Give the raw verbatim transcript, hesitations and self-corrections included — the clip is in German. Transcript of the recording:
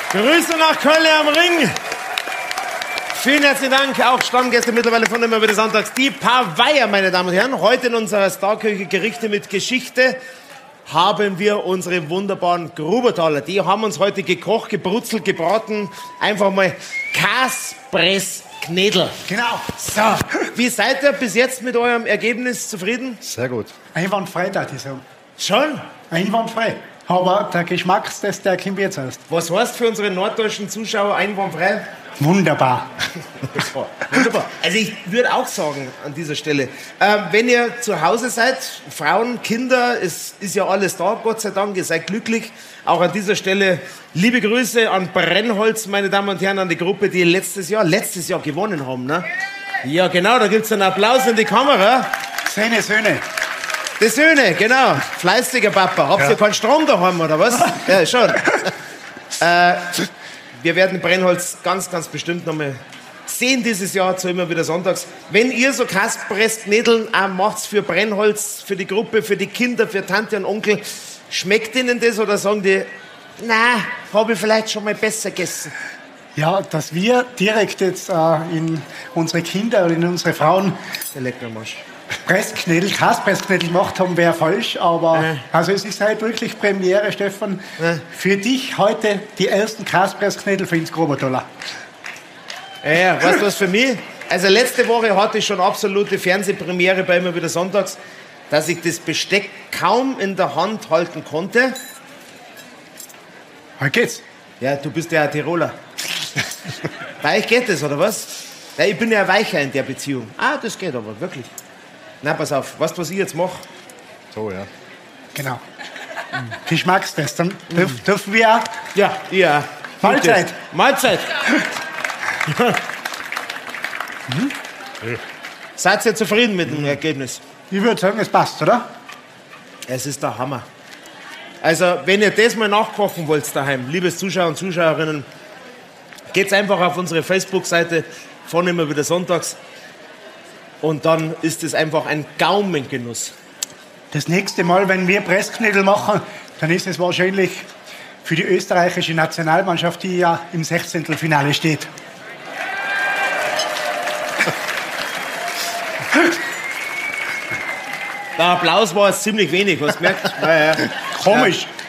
Grüße nach Köln am Ring. Vielen herzlichen Dank, auch Stammgäste mittlerweile von immer wieder sonntags. Die Paveier, meine Damen und Herren. Heute in unserer Starküche Gerichte mit Geschichte haben wir unsere wunderbaren Grubertaler. Die haben uns heute gekocht, gebrutzelt, gebraten. Einfach mal Kaspressknädel. Genau. So, wie seid ihr bis jetzt mit eurem Ergebnis zufrieden? Sehr gut. Einwandfrei, darf ich sagen. Schon? Einwandfrei. Aber der Geschmackstest, der kommt jetzt erst. Was heißt für unsere norddeutschen Zuschauer einwandfrei? Wunderbar. Ja, wunderbar. Also ich würde auch sagen an dieser Stelle, ähm, wenn ihr zu Hause seid, Frauen, Kinder, es ist ja alles da, Gott sei Dank, ihr seid glücklich. Auch an dieser Stelle liebe Grüße an Brennholz, meine Damen und Herren, an die Gruppe, die letztes Jahr, letztes Jahr gewonnen haben. Ne? Ja genau, da gibt es einen Applaus in die Kamera. Seine Söhne. Die Söhne, genau. Fleißiger Papa. Habt ihr Ja. keinen Strom daheim, oder was? Ja, schon. äh, wir werden Brennholz ganz, ganz bestimmt noch mal sehen dieses Jahr zu immer wieder sonntags. Wenn ihr so Kaspressknädeln auch macht für Brennholz, für die Gruppe, für die Kinder, für Tante und Onkel, schmeckt ihnen das oder sagen die, na, habe ich vielleicht schon mal besser gegessen? Ja, dass wir direkt jetzt äh, in unsere Kinder oder in unsere Frauen Der Leckermarsch. Pressknädel, Kaspressknädel gemacht haben, wäre falsch. Aber Ja. also es ist halt wirklich Premiere, Stefan. Ja. Für dich heute die ersten Kaspressknädel für ins Grubertaler. Ja, ja, weißt du was für mich? Also letzte Woche hatte ich schon absolute Fernsehpremiere bei immer wieder sonntags, dass ich das Besteck kaum in der Hand halten konnte. Heute geht's. Ja, du bist ja ein Tiroler. Bei euch geht das, oder was? Ja, ich bin ja weicher in der Beziehung. Ah, das geht aber, wirklich. Na, pass auf, weißt du, was ich jetzt mache? So, ja. Genau. Geschmackstest. Dann dürf, dürfen wir auch. Ja, ja. Mahlzeit. Bitte. Mahlzeit. mhm. Seid ihr zufrieden mit dem Ergebnis? Ich würde sagen, es passt, oder? Es ist der Hammer. Also, wenn ihr das mal nachkochen wollt daheim, liebes Zuschauer und Zuschauerinnen, geht's einfach auf unsere Facebook-Seite von immer wieder sonntags. Und dann ist es einfach ein Gaumengenuss. Das nächste Mal, wenn wir Pressknädel machen, dann ist es wahrscheinlich für die österreichische Nationalmannschaft, die ja im Sechzehntelfinale steht. Der Applaus war jetzt ziemlich wenig, hast du gemerkt? Ja, ja. Komisch.